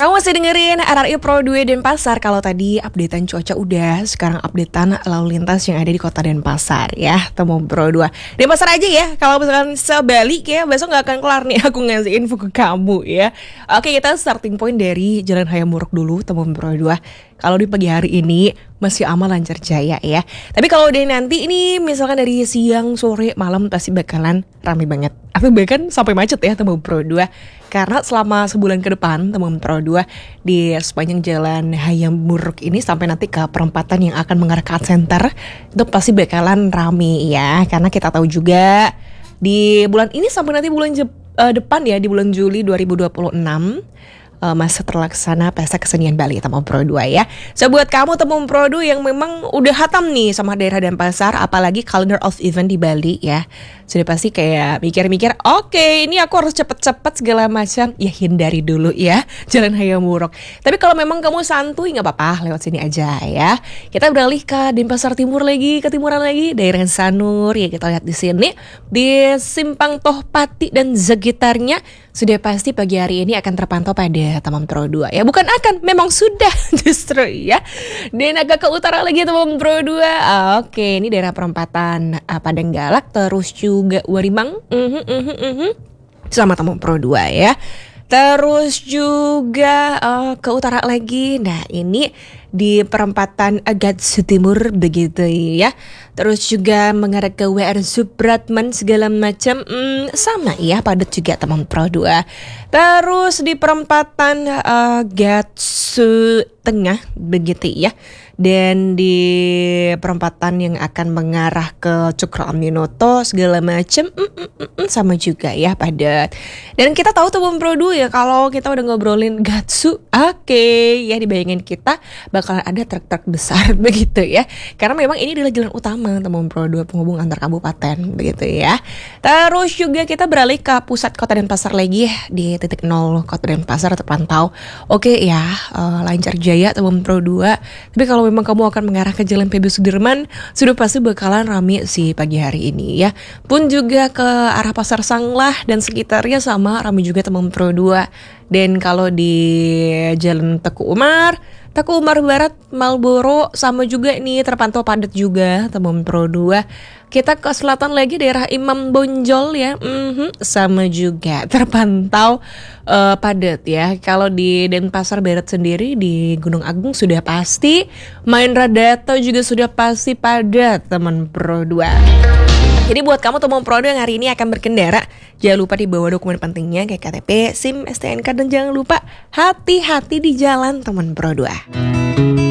Kamu masih dengerin RRI Pro 2 Denpasar. Kalau tadi updatean cuaca udah, sekarang updatean lalu lintas yang ada di kota Denpasar ya. Temu Pro 2 Denpasar aja ya. Kalau misalkan sebalik ya, besok gak akan kelar nih aku ngasih info ke kamu ya. Oke, kita starting point dari Jalan Hayam Muruk dulu, Temu Pro 2. Kalau di pagi hari ini masih aman lancar jaya ya. Tapi kalau udah nanti ini misalkan dari siang, sore, malam pasti bakalan rame banget. Atau bahkan sampai macet ya Temu Pro 2. Karena selama sebulan ke depan Temu Pro 2 di sepanjang Jalan Hayam Muruk ini sampai nanti ke perempatan yang akan mengarah ke Art Center itu pasti bakalan rame ya. Karena kita tahu juga di bulan ini sampai nanti bulan depan ya, di bulan Juli 2026 masa terlaksana Pesta Kesenian Bali Temu Pro 2 ya. So buat kamu Temu Pro 2 yang memang udah hatam nih sama daerah Denpasar, apalagi calendar of event di Bali ya, sudah pasti kayak mikir-mikir, oke, ini aku harus cepet-cepet segala macam. Ya hindari dulu ya Jalan Hayam Muruk. Tapi kalau memang kamu santuy nggak apa-apa, lewat sini aja ya. Kita beralih ke Denpasar Timur lagi, ke timuran lagi, daerah Sanur ya. Kita lihat di sini di Simpang Tohpati dan sekitarnya sudah pasti pagi hari ini akan terpantau pada Temu Pro 2 ya. Bukan akan, memang sudah justru ya. Dan agak ke utara lagi Temu Pro 2. Oke, ini daerah perempatan Padang Galak, terus juga Warimang. Sama Temu Pro 2 ya. Terus juga ke utara lagi. Nah, ini di perempatan Gatsu Timur begitu ya. Terus juga mengarah ke WR Supratman segala macam, sama ya, padat juga Temu Pro 2. Terus di perempatan Gatsu Tengah begitu ya. Dan di perempatan yang akan mengarah ke Cukro Aminoto segala macam, sama juga ya, padat. Dan kita tahu Temu Pro 2 ya, kalau kita udah ngobrolin Gatsu, oke, ya dibayangin kita bakalan ada truk-truk besar begitu ya. Karena memang ini adalah jalan utama Temu Pro 2 penghubung antar kabupaten begitu ya. Terus juga kita beralih ke pusat kota Denpasar lagi ya, di titik 0 kota Denpasar terpantau. Oke ya, lancar jaya Temu Pro 2. Tapi kalau memang kamu akan mengarah ke Jalan PB Sudirman, sudah pasti bakalan rame sih pagi hari ini ya. Pun juga ke arah Pasar Sanglah dan sekitarnya sama rame juga Temu Pro 2. Dan kalau di Jalan Teguh Umar Barat, Marlboro sama juga nih terpantau padat juga Temu Pro 2. Kita ke selatan lagi daerah Imam Bonjol ya, sama juga terpantau padat ya. Kalau di Denpasar Barat sendiri di Gunung Agung sudah pasti, Mahendra Dato juga sudah pasti padat Temu Pro 2. Jadi buat kamu Temu Pro 2 yang hari ini akan berkendara, jangan lupa dibawa dokumen pentingnya kayak KTP, SIM, STNK, dan jangan lupa hati-hati di jalan Temu Pro 2.